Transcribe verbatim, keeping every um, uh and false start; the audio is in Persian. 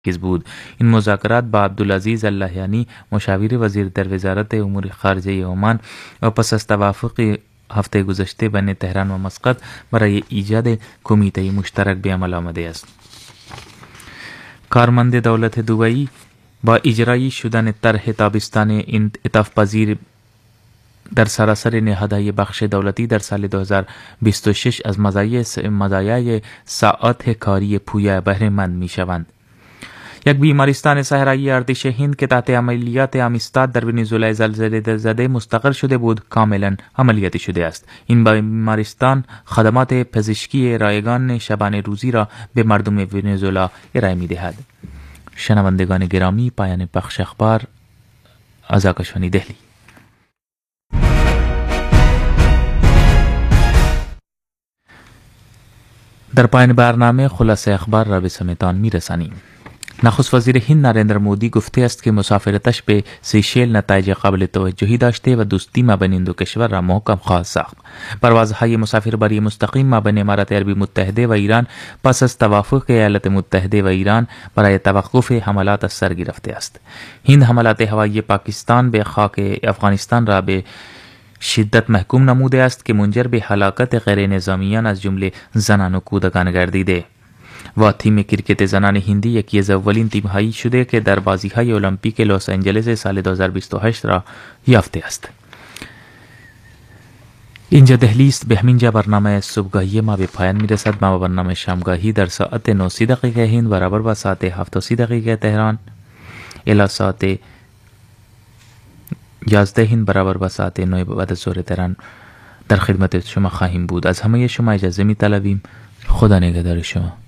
بود. این مذاکرات با عبدالعزیز اللهیانی مشاور وزیر در وزارت امور خارجه عمان و پس از توافق هفته گذشته بین تهران و مسقط برای ایجاد کمیته مشترک به عمل آمده است. کارمند دولت دبی با اجرایی شدن طرح تابستان انعطاف پذیر در سراسر نهادهای بخش دولتی در سال دو هزار و بیست و شش از مزایای ساعات کاری پویا بهره مند می شوند. یک بیمارستان صحرایی ارتش هند که تحت عملیات آمیستاد در ونزوئلا زلزله زده مستقر شده بود کاملا عملیاتی شده است. این بیمارستان خدمات پزشکی رایگان شبانه روزی را به مردم ونزوئلا ارائه می دهد. شنوندگان گرامی، پایان بخش اخبار از آکاشوانی دهلی. در پایان برنامه خلاصه اخبار را به سمتان می رسانیم. نخست وزیر هند نریندر مودی گفته است که مسافرتش به سیشل نتایج قابل توجهی داشته و دوستی مابین این دو کشور را محکم خواهد ساخت. پروازهای مسافربری مستقیم مابین امارات عربی متحده و ایران پس از توافق ایالات متحده و ایران برای توقف حملات از سر گرفته است. هند حملات هوایی پاکستان به خاک افغانستان را به شدت محکوم نموده است که منجر به هلاکت غیر نظامیان از جمله زنان و کودکان گردیده و تیم کرکت زنان هندی یکی از اولین تیم‌هایی شده که در بازی‌های المپیک لس آنجلس سال دو هزار و بیست و هشت را یافته است. اینجا دهلی است. به همینجا برنامه صبحگاهی ما به پایان میرسد. ما با برنامه شامگاهی در ساعت نه و سی دقیقه هند برابر با ساعت هفت و سی دقیقه تهران الی ساعت یازده هند برابر با ساعت نه بعد از ظهر تهران در خدمت شما خواهیم بود. از همه شما اجازه می طلبیم. خدا نگهدار شما.